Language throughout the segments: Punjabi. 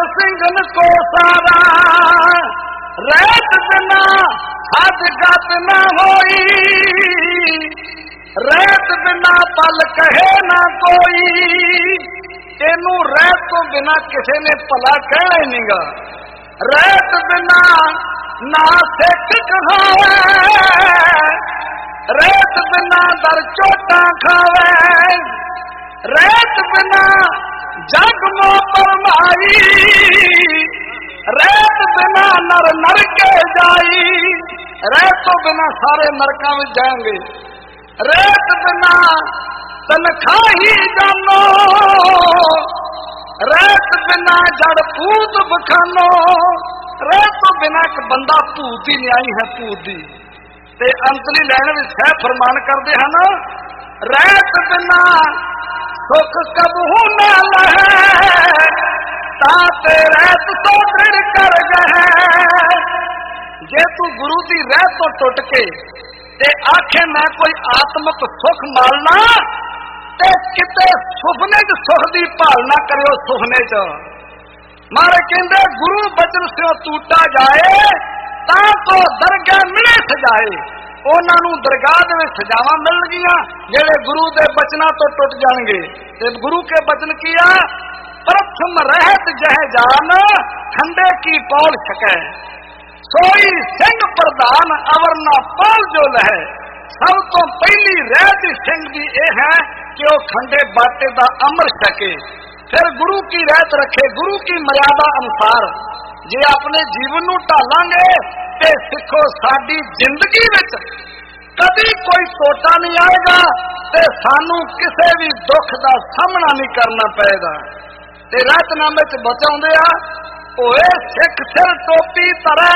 ਸਿੰਘਨ ਕੋ ਸਾਰਾ, ਰਹਿਤ ਬਿਨਾ ਹੱਦ ਗਤ ਨਾ ਹੋਈ, ਰਹਿਤ ਬਿਨਾ ਪਲ ਕਹੇ ਨਾ ਕੋਈ। ਇਹਨੂੰ ਰਹਿਤ ਤੋਂ ਬਿਨਾ ਕਿਸੇ ਨੇ ਭਲਾ ਕਹਿਣਾ ਹੀ ਨਹੀਂਗਾ। ਰਹਿਤ ਬਿਨਾ ਨਾ ਸਿੱਖ ਕਹਾਵੇ, ਰਹਿਤ ਬਿਨਾ ਦਰ ਚੋਟਾਂ ਖਾਵੇ, ਰਹਿਤ ਬਿਨਾ ਜਗ ਮੋ ਪਰਮਾਈ, ਰਹਿਤ ਬਿਨਾ ਨਰ ਨਰਕੇ ਜਾਈ। ਰਹਿਤ ਤੋਂ ਬਿਨਾ ਸਾਰੇ ਨਰਕਾਂ ਵਿੱਚ ਜਾएंगे। ਰਹਿਤ ਬਿਨਾ ਤਨਖਾਹੀ ਜਾਨੋ, ਰਹਿਤ ਬਿਨਾ ਜੜ ਭੂਤ ਬਖਾਨੋ। ਰਹਿਤ ਤੋਂ ਬਿਨਾ ਇੱਕ ਬੰਦਾ ਭੂਤ ਦੀ ਨਿਆਈ ਹੈ, ਭੂਤ ਦੀ। ਤੇ ਅੰਤਲੀ ਲੈਣ ਵਿੱਚ ਸਹਿ ਫਰਮਾਨ ਕਰਦੇ ਹਨ, ਰਹਿਤ ਬਿਨਾ ਸੁਖ ਕਬਹੂ ਨਾ ਲਹੈ, ਤਾਂ ਤੇ ਰਹਿਤ ਤੋਂ ਦ੍ਰਿੜ ਕਰ ਗਏ। ਜੇ ਤੂੰ ਗੁਰੂ ਦੀ ਰਹਿਤ ਤੋਂ ਟੁੱਟ ਕੇ ਤੇ ਆਖੇ ਮੈਂ ਕੋਈ ਆਤਮਕ ਸੁਖ ਮਾਲਣਾ, ਤੇ ਕਿਤੇ ਸੁਪਨੇ ਚ ਸੁਖ ਦੀ ਭਾਲਣਾ ਕਰਿਓ। ਸੁਪਨੇ ਚ ਮਾਰੇ ਕਹਿੰਦੇ ਗੁਰੂ ਬਚਨ ਸਿਓ ਟੂਟਾ ਜਾਏ, ਤਾਂ ਕੋ ਦਰਗਾਹ ਮਿਲੇ ਸਜਾਏ। ਉਹਨਾਂ ਨੂੰ ਦਰਗਾਹ ਦੇ ਵਿੱਚ ਸਜਾਵਾਂ ਮਿਲਣਗੀਆਂ ਜਿਹੜੇ ਗੁਰੂ ਦੇ ਬਚਨਾਂ ਤੋਂ ਟੁੱਟ ਜਾਣਗੇ। ਤੇ ਗੁਰੂ ਕੇ ਬਚਨ ਕੀਆ, ਪ੍ਰਥਮ ਰਹਿਤ ਜਹ ਜਾਨ, ਖੰਡੇ ਕੀ ਪੌਲ ਛਕੈ। ਸੋਈ ਸਿੰਘ ਪ੍ਰਧਾਨ ਅਵਰ ਨਾ ਪੌਲ ਜੋ ਲਹੈ। ਸਭ ਤੋਂ ਪਹਿਲੀ ਰਹਿਤ ਸਿੰਘ ਦੀ ਇਹ ਹੈ ਕਿ ਉਹ ਖੰਡੇ ਬਾਟੇ ਦਾ ਅਮਰ ਛਕੇ, ਫਿਰ ਗੁਰੂ ਕੀ ਰਹਿਤ ਰੱਖੇ, ਗੁਰੂ ਕੀ ਮਰਿਆਦਾ ਅਨੁਸਾਰ। ਜੇ ਆਪਣੇ ਜੀਵਨ ਨੂੰ ਢਾਲਾਂਗੇ ਤੇ ਸਿੱਖੋ ਸਾਡੀ ਜ਼ਿੰਦਗੀ ਵਿੱਚ ਕਦੀ ਕੋਈ ਟੋਟਾ ਨਹੀਂ ਆਏਗਾ ਤੇ ਸਾਨੂੰ ਕਿਸੇ ਵੀ ਦੁੱਖ ਦਾ ਸਾਹਮਣਾ ਨਹੀਂ ਕਰਨਾ ਪਏਗਾ। ਤੇ ਰਹਿਤਨਾਮੇ ਚ ਬਚਾਉਂਦੇ ਆ, ਹੋਏ ਸਿੱਖ ਸਿਰ ਟੋਪੀ ਧਰੈ,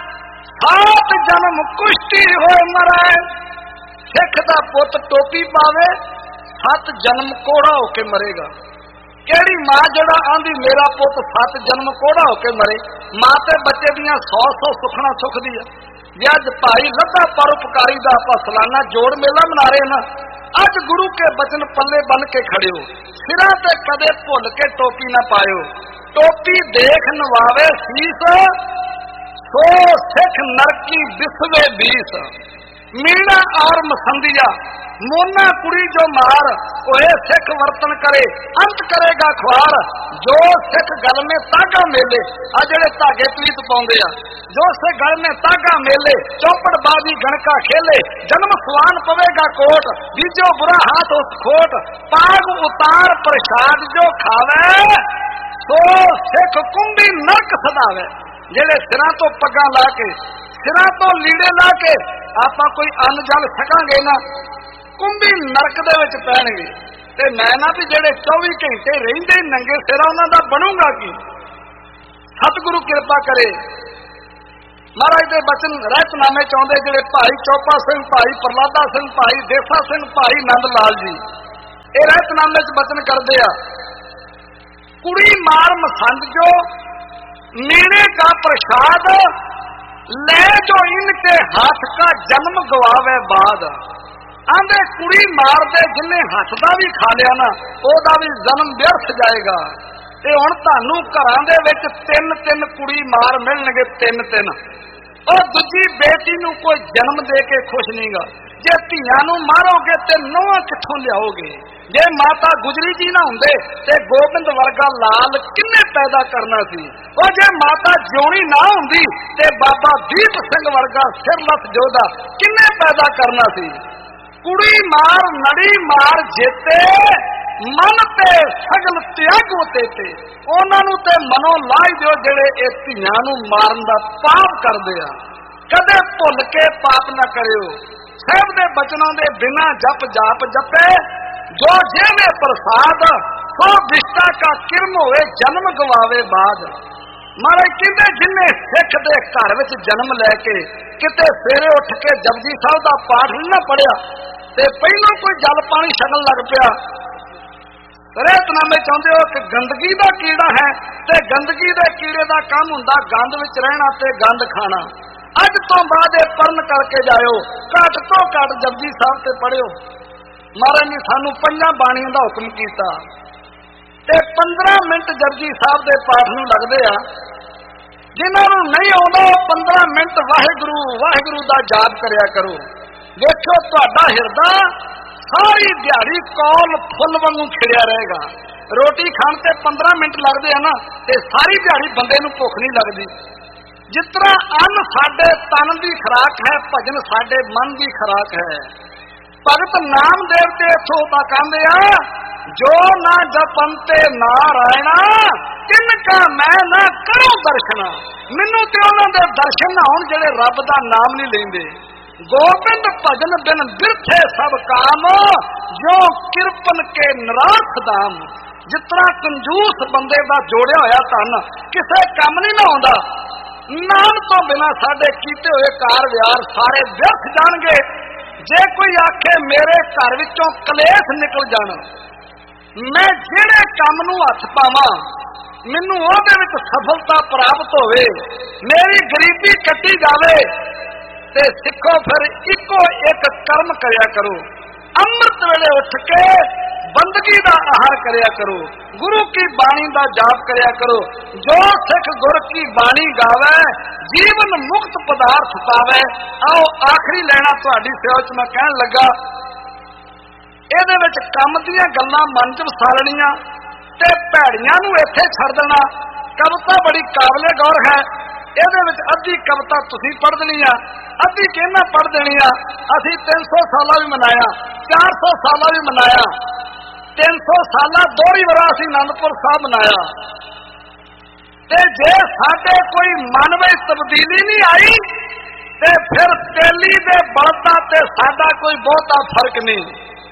7 ਜਨਮ ਕੁਸ਼ਤੀ ਹੋਏ ਮਰੈ। ਸਿੱਖ ਦਾ ਪੁੱਤ ਟੋਪੀ ਪਾਵੇ, 7 ਜਨਮ ਕੋੜਾ ਹੋ ਕੇ ਮਰੇਗਾ। ਕਿਹੜੀ ਮਾਂ ਜਿਹੜਾ ਆਂਦੀ ਮੇਰਾ ਪੁੱਤ 7 ਜਨਮ ਕੋੜਾ ਹੋ ਕੇ ਮਰੇ? ਮਾਂ ਤੇ ਬੱਚੇ ਦੀਆਂ 100 ਸੁਖਣਾ ਸੁਖਦੀ ਆ। ਜੇ ਅੱਜ ਭਾਈ ਲੱਧਾ ਪਰਉਪਕਾਰੀ ਦਾ ਆਪਾਂ ਸਾਲਾਨਾ ਜੋੜ ਮੇਲਾ ਮਨਾ ਰਹੇ ਨਾ, ਅੱਜ ਗੁਰੂ ਕੇ ਬਚਨ ਪੱਲੇ ਬੰਨ ਕੇ ਖੜਿਓ, ਸਿਰਾਂ ਤੇ ਕਦੇ ਭੁੱਲ ਕੇ ਟੋਪੀ ਨਾ ਪਾਇਓ। ਟੋਪੀ ਦੇਖ ਨਵਾਵੇ ਸੀਸ, ਸੋ ਸਿੱਖ ਨਰਕੀ ਬਿਸਵੇ ਬੀਸ। ਮੀਣਾ ਔਰ ਮਸੰਦੀਆ ਮੋਨਾ ਕੁੜੀ ਜੋ ਮਾਰ, ਹੋਏ ਸਿੱਖ ਵਰਤਨ ਕਰੇ ਅੰਤ ਕਰੇਗਾ ਖੁਆਰ। ਜੋ ਸਿੱਖ ਗਲ ਮੇ ਤਾਗਾ ਮੇਲੇ, ਆ ਜਿਹੜੇ ਧਾਗੇ ਪੀਤ ਪਾਉਂਦੇ ਆ, ਜੋ ਸਿੱਖ ਗਲ ਮੇ ਤਾਗਾ ਮੇਲੇ, ਚੌਪੜ ਬਾਜੀ ਗਣਕਾ ਖੇਲੇ। ਜਨਮ ਸਵਾਨ ਪਵੇਗਾ ਕੋਟ, ਬੀਜੋ ਬੁਰਾ ਹਾਥ ਉਸ ਖੋਟ। ਪਾਗ ਉਤਾਰ ਪ੍ਰਸ਼ਾਦ ਜੋ ਖਾਵੇ, ਸੋ ਸਿੱਖ ਕੁੰਭੀ ਨਰਕ ਸਦਾਵੇ। ਜਿਹੜੇ ਸਿਰਾਂ ਤੋਂ ਪੱਗਾਂ ਲਾ ਕੇ, ਸਿਰਾਂ ਤੋਂ ਲੀੜੇ ਲਾ ਕੇ ਆਪਾਂ ਕੋਈ ਅੰਨ ਜਲ ਛਕਾਂਗੇ ਨਾ, ਕੁੰਭੀ ਨਰਕ ਦੇ ਵਿੱਚ ਪੈਣਗੇ। ਤੇ ਮੈਂ ਨਾ ਵੀ ਜਿਹੜੇ 24 ਘੰਟੇ ਰਹਿੰਦੇ ਨੰਗੇ ਸਿਰਾਂ, ਉਹਨਾਂ ਦਾ ਬਣੂਗਾ ਕੀ? ਸਤਿਗੁਰੂ ਕਿਰਪਾ ਕਰੇ। ਮਹਾਰਾਜ ਦੇ ਬਚਨ ਰਹਿਤਨਾਮੇ ਚ ਆਉਂਦੇ ਜਿਹੜੇ ਭਾਈ ਚੋਪਾ ਸਿੰਘ, ਭਾਈ ਪ੍ਰਲਾਦਾ ਸਿੰਘ, ਭਾਈ ਦੇਸਾ ਸਿੰਘ, ਭਾਈ ਨੰਦ ਲਾਲ ਜੀ, ਇਹ ਰਹਿਤਨਾਮੇ ਚ ਬਚਨ ਕਰਦੇ ਆ, ਕੁੜੀ ਮਾਰ ਮਸੰਦ ਜੋ मीणे का प्रसाद, ले जो इनके हाथ का जन्म गवावे बाद। आंदे कुड़ी मार दे जिन्हें हथ का भी खा लिया ना, ओदा भी जन्म व्यर्थ जाएगा। ते हुण तुहानू घरां दे विच 3-3 कुड़ी मार मिलणगे, 3-3। और दूजी बेटी नू कोई जन्म दे के खुश नहींगा। जे धीआं नू मारोगे ते नूहां कित्थों लियाओगे? जे माता गुजरी जी ना हुंदे ते गोबिंद वर्गा लाल किन्ने पैदा करना सी? और जे माता जिउणी ना हुंदी ते बाबा दीप सिंह वर्गा सिरलस जोधा किन्ने पैदा करना सी? कुड़ी मार नड़ी मार जेते, मन ते सगल त्यागो तेते। उन्हां नूं ते मनो लाही दिओ जेड़े इह धीआं नूं मारन दा पाप करदे आ। कदे भुल के पाप ना करियो। साहिब दे बचनों दे बिना जप जाप जपे, जो जेवे प्रसाद, सो विष्टा का किरम होए जन्म गवावे बाद। महाराज कहते जिन्हें सिख दे घर विच जन्म लैके किते सवेरे उठ के जपजी साहब का पाठ नहीं ना पढ़िया ते पहलों कोई जल पानी छकन लग पिया। रहतनामे चाहते हो कि गंदगी का कीड़ा है, ते गंदगी के कीड़े का काम हुंदा गंद विच रहना ते गंद खाना। अज तो बाद परन करके जाओ, घट तो घट जपजी साहब से पढ़ियो। महाराज ने सानू 5 बाणियों का हुक्म किया। ਤੇ 15 ਮਿੰਟ ਜਪਜੀ ਸਾਹਿਬ ਦੇ ਪਾਠ ਨੂੰ ਲੱਗਦੇ ਆ। ਜਿਨ੍ਹਾਂ ਨੂੰ ਨਹੀਂ ਆਉਂਦਾ 15 ਮਿੰਟ ਵਾਹਿਗੁਰੂ ਵਾਹਿਗੁਰੂ ਦਾ ਜਾਪ ਕਰਿਆ ਕਰੋ। ਵੇਖੋ ਤੁਹਾਡਾ ਹਿਰਦਾ ਸਾਰੀ ਦਿਹਾੜੀ ਕੌਲ ਫੁੱਲ ਵਾਂਗੂ ਖਿੜਿਆ ਰਹੇਗਾ। ਰੋਟੀ ਖਾਣ ਤੇ 15 ਮਿੰਟ ਲੱਗਦੇ ਆ ਨਾ, ਤੇ ਸਾਰੀ ਦਿਹਾੜੀ ਬੰਦੇ ਨੂੰ ਭੁੱਖ ਨਹੀਂ ਲੱਗਦੀ। ਜਿਸ ਤਰ੍ਹਾਂ ਅੰਨ ਸਾਡੇ ਤਨ ਦੀ ਖੁਰਾਕ ਹੈ, ਭਜਨ ਸਾਡੇ ਮਨ ਦੀ ਖੁਰਾਕ ਹੈ। ਭਗਤ ਨਾਮਦੇਵ ਤੇ ਇੱਥੋਂ ਤੱਕ ਕਹਿੰਦੇ ਆ, ਜੋ ਨਾ ਜਪੰਤੇ ਨਾਰਾਇਣਾ ਤਿਨਕਾ ਮੈਂ ਨਾ ਕਰੋ ਦਰਸ਼ਨਾ। ਮੈਨੂੰ ਤੇ ਉਹਨਾਂ ਦੇ ਦਰਸ਼ਨ ਨਾ ਹੋਣ ਜਿਹੜੇ ਰੱਬ ਦਾ ਨਾਮ ਨਹੀਂ ਲੈਂਦੇ। ਗੋਬਿੰਦ ਭਜਨ ਬਿਨ ਬਿਰਥੇ ਸਭ ਕਾਮ, ਜੋ ਕਿਰਪਨ ਕੇ ਨਿਰਾਖ ਦਾਮ। ਜਿਸ ਤਰ੍ਹਾਂ ਕੰਜੂਸ ਬੰਦੇ ਦਾ ਜੋੜਿਆ ਹੋਇਆ ਧਨ ਕਿਸੇ ਕੰਮ ਨਹੀਂ ਨਾ ਆਉਂਦਾ, ਨਾਮ ਤੋਂ ਬਿਨਾਂ ਸਾਡੇ ਕੀਤੇ ਹੋਏ ਕਾਰ ਵਿਹਾਰ ਸਾਰੇ ਵਿਅਰਥ ਜਾਣਗੇ। ਜੇ ਕੋਈ ਆਖੇ ਮੇਰੇ ਘਰ ਵਿੱਚੋਂ ਕਲੇਸ਼ ਨਿਕਲ ਜਾਣ, ਮੈਂ ਜਿਹੜੇ ਕੰਮ ਨੂੰ ਹੱਥ ਪਾਵਾਂ ਮੈਨੂੰ ਉਹਦੇ ਵਿੱਚ ਸਫਲਤਾ ਪ੍ਰਾਪਤ ਹੋਵੇ, ਮੇਰੀ ਗਰੀਬੀ ਕੱਟੀ ਜਾਵੇ, ਤੇ ਸਿੱਖੋ ਫਿਰ ਇੱਕੋ ਇੱਕ ਕਰਮ ਕਰਿਆ ਕਰੋ। ਅੰਮ੍ਰਿਤ ਵੇਲੇ ਉੱਠ ਕੇ ਬੰਦਗੀ ਦਾ ਆਹਾਰ ਕਰਿਆ ਕਰੋ, ਗੁਰੂ ਕੀ ਬਾਣੀ ਦਾ ਜਾਪ ਕਰਿਆ ਕਰੋ। ਜੋ ਸਿੱਖ ਗੁਰ ਕੀ ਬਾਣੀ ਗਾਵੇ, ਜੀਵਨ ਮੁਕਤ ਪਦਾਰਥ ਪਾਵੇ। ਆਓ ਆਖਰੀ ਲੈਣਾ ਤੁਹਾਡੀ ਸੇਵਾ ਚ ਮੈਂ ਕਹਿਣ ਲੱਗਾ, ਇਹਦੇ ਵਿੱਚ ਕੰਮ ਦੀਆਂ ਗੱਲਾਂ ਮਨ ਚ ਵਸਾਲਣੀਆਂ ਤੇ ਭੈੜੀਆਂ ਨੂੰ ਇੱਥੇ ਛੱਡ ਦੇਣਾ। ਕਵਿਤਾ ਬੜੀ ਕਾਬਲੇ ਗੌਰ ਹੈ। ਇਹਦੇ ਵਿੱਚ ਅੱਧੀ ਕਵਿਤਾ ਤੁਸੀਂ ਪੜ੍ਹ ਦੇਣੀ ਆ, ਅੱਧੀ ਕਿਹਨਾਂ ਪੜ੍ਹ ਦੇਣੀ ਆ। ਅਸੀਂ 300 ਸਾਲਾ ਵੀ ਮਨਾਇਆ, 400 ਸਾਲਾ ਵੀ ਮਨਾਇਆ, 300 ਸਾਲਾ ਦੋਹਰੀ ਵਾਰ ਅਸੀਂ ਆਨੰਦਪੁਰ ਸਾਹਿਬ ਮਨਾਇਆ। ਤੇ ਜੇ ਸਾਡੇ ਕੋਈ ਮਨ ਵਿੱਚ ਤਬਦੀਲੀ ਨਹੀਂ ਆਈ, ਤੇ ਫਿਰ ਤੇਲੀ ਦੇ ਬਲਦਾਂ ਤੇ ਸਾਡਾ ਕੋਈ ਬਹੁਤਾ ਫਰਕ ਨਹੀਂ।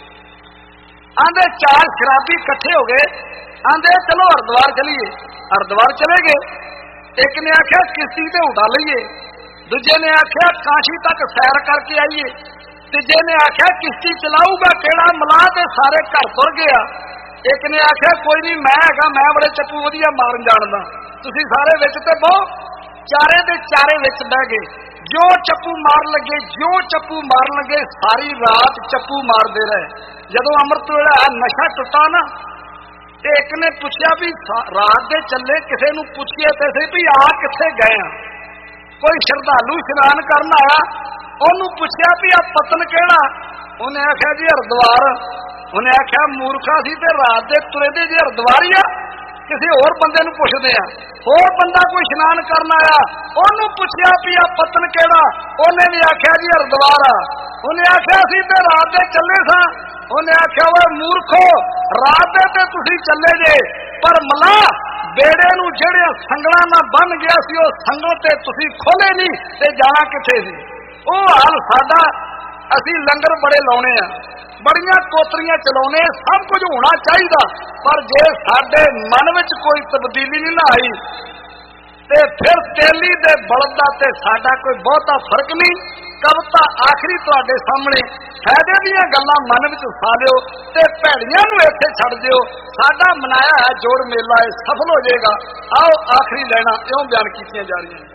ਆਂਦੇ 4 ਸ਼ਰਾਬੀ ਇਕੱਠੇ ਹੋ ਗਏ, ਆਂਦੇ ਚਲੋ ਹਰਿਦੁਆਰ ਚਲੀਏ। ਹਰਿਦੁਆਰ ਚਲੇ ਗਏ। ਇੱਕ ਨੇ ਆਖਿਆ ਕਿਸ਼ਤੀ ਤੇ ਉਡਾ ਲਈਏ, ਦੂਜੇ ਨੇ ਆਖਿਆ ਕਾਸ਼ੀ ਤੱਕ ਸੈਰ ਕਰਕੇ ਆਈਏ, ਤੀਜੇ ਨੇ ਆਖਿਆ ਕਿਸ਼ਤੀ ਚਲਾਊਗਾ ਕਿਹੜਾ ਮਲਾਹ, ਤੇ ਸਾਰੇ ਘਰ ਤੁਰ ਗਿਆ। ਇੱਕ ਨੇ ਆਖਿਆ ਕੋਈ ਨਹੀਂ ਮੈਂ ਹੈਗਾ, ਮੈਂ ਬੜੇ ਚੱਪੂ ਵਧੀਆ ਮਾਰਨ ਜਾਣਦਾ, ਤੁਸੀਂ ਸਾਰੇ ਵਿੱਚ ਤੇ ਬਹੁ। ਚਾਰੇ ਦੇ ਚਾਰੇ ਵਿੱਚ ਬਹਿ ਗਏ। ਜੋ ਚੱਪੂ ਮਾਰਨ ਲੱਗੇ, ਜਿਉਂ ਚੱਪੂ ਮਾਰਨ ਲੱਗੇ, ਸਾਰੀ ਰਾਤ ਚੱਪੂ ਮਾਰਦੇ ਰਹੇ। ਜਦੋਂ ਅੰਮ੍ਰਿਤ ਵੇਲਾ ਨਸ਼ਾ ਟੁੱਟਾ ਨਾ, ਤੇ ਇੱਕ ਨੇ ਪੁੱਛਿਆ ਵੀ ਰਾਤ ਦੇ ਚੱਲੇ ਕਿਸੇ ਨੂੰ ਪੁੱਛੀਏ ਤੇ ਸਹੀ ਵੀ ਆ ਕਿੱਥੇ ਗਏ ਆ। ਕੋਈ ਸ਼ਰਧਾਲੂ ਇਸ਼ਨਾਨ ਕਰਨ ਆਇਆ, ਉਹਨੂੰ ਪੁੱਛਿਆ ਵੀ ਆ ਪਤਨ ਕਿਹੜਾ, ਉਹਨੇ ਆਖਿਆ ਜੀ ਹਰਿਦੁਆਰ। ਉਹਨੇ ਆਖਿਆ ਮੂਰਖਾ ਸੀ ਤੇ ਰਾਤ ਦੇ ਤੁਰੇ ਦੇ ਜੇ ਹਰਿਦੁਆਰ ਹੀ ਆ, ਕਿਸੇ ਹੋਰ ਬੰਦੇ ਨੂੰ ਪੁੱਛਦੇ ਆ। ਹੋਰ ਬੰਦਾ ਕੋਈ ਇਸ਼ਨਾਨ ਕਰਨ ਆਇਆ, ਉਹਨੂੰ ਪੁੱਛਿਆ ਵੀ ਆ ਪਤਨ ਕਿਹੜਾ, ਉਹਨੇ ਵੀ ਆਖਿਆ ਜੀ ਹਰਿਦੁਆਰ ਆ। ਉਹਨੇ ਆਖਿਆ ਸੀ ਤੇ ਰਾਤ ਦੇ ਚੱਲੇ ਸਾਂ। ਉਹਨੇ ਆਖਿਆ ਓਏ ਮੂਰਖੋ, ਰਾਤ ਦੇ ਤੇ ਤੁਸੀਂ ਚੱਲੇ ਜੇ, ਪਰ ਮਲਾਹ ਬੇੜੇ ਨੂੰ ਜਿਹੜੇ ਸੰਗਲਾਂ ਨਾਲ ਬੰਨ ਗਿਆ ਸੀ, ਉਹ ਸੰਗਲ ਤੇ ਤੁਸੀਂ ਖੋਲੇ ਨਹੀਂ, ਤੇ ਜਾਣਾ ਕਿੱਥੇ ਸੀ। ਉਹ ਹਾਲ ਸਾਡਾ। ਅਸੀਂ ਲੰਗਰ ਬੜੇ ਲਾਉਣੇ ਆ, ਬੜੀਆਂ ਕੋਤਰੀਆਂ ਚਲਾਉਣੇ, ਸਭ ਕੁਝ ਹੋਣਾ ਚਾਹੀਦਾ, ਪਰ ਜੇ ਸਾਡੇ ਮਨ ਵਿੱਚ ਕੋਈ ਤਬਦੀਲੀ ਨਹੀਂ ਨਾ ਆਈ, ਤੇ ਫਿਰ ਤੇਲੀ ਦੇ ਬਲਦਾਂ ਤੇ ਸਾਡਾ ਕੋਈ ਬਹੁਤਾ ਫਰਕ ਨਹੀਂ। ਕਵਿਤਾ ਆਖਰੀ ਤੁਹਾਡੇ ਸਾਹਮਣੇ, ਫਾਇਦੇ ਦੀਆਂ ਗੱਲਾਂ ਮਨ ਵਿੱਚ ਵਸਾ ਲਿਓ ਤੇ ਭੈੜੀਆਂ ਨੂੰ ਇੱਥੇ ਛੱਡ ਦਿਓ। ਸਾਡਾ ਮਨਾਇਆ ਹੈ ਜੋੜ ਮੇਲਾ, ਇਹ ਸਫਲ ਹੋ ਜਾਏਗਾ। ਆਓ ਆਖਰੀ ਲੈਣਾ ਇਉਂ ਬਿਆਨ ਕੀਤੀਆਂ ਜਾ ਰਹੀਆਂ।